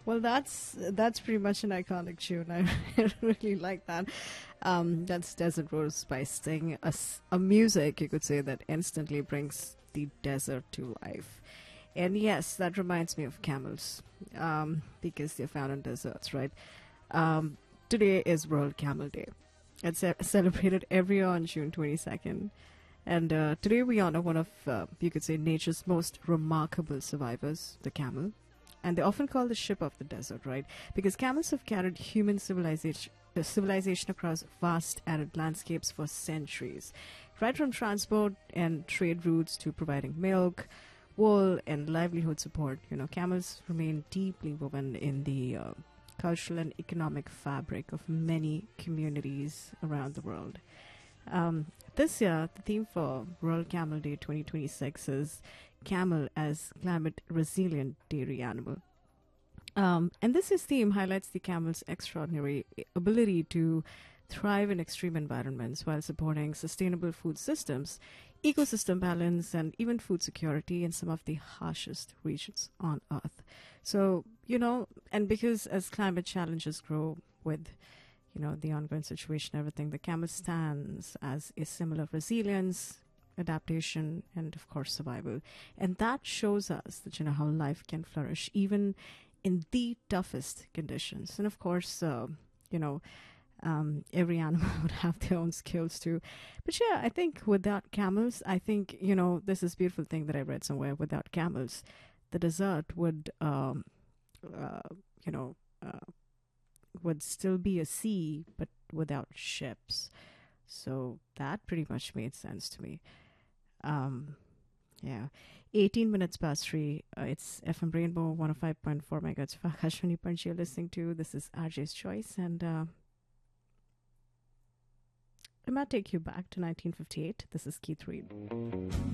Well, that's pretty much an iconic tune. I really like that. That's Desert Rose by Sting, a music you could say that instantly brings the desert to life. And yes, that reminds me of camels, because they're found in deserts, right? Today is World Camel Day. It's celebrated every year on June 22nd. And today we honor one of, you could say, nature's most remarkable survivors, the camel. And they're often called the ship of the desert, right? Because camels have carried human civilization across vast arid landscapes for centuries, right from transport and trade routes to providing milk, wool, and livelihood support. Camels remain deeply woven in the cultural and economic fabric of many communities around the world. This year, the theme for World Camel Day 2026 is camel as climate resilient dairy animal. And this year's theme highlights the camel's extraordinary ability to thrive in extreme environments while supporting sustainable food systems, ecosystem balance, and even food security in some of the harshest regions on Earth. So, and because as climate challenges grow with the ongoing situation, everything, the camel stands as a symbol of resilience, adaptation, and of course survival. And that shows us that how life can flourish even in the toughest conditions. And of course, every animal would have their own skills too. But yeah, I think without camels, I think this is a beautiful thing that I read somewhere. Without camels, the desert you know would still be a sea, but without ships. So that pretty much made sense to me. Um, yeah. 18 minutes past 3. It's FM Rainbow 105.4 megahertz. Akashvani Panch you're listening to. This is RJ's Choice. And I might take you back to 1958. This is Keith Reed.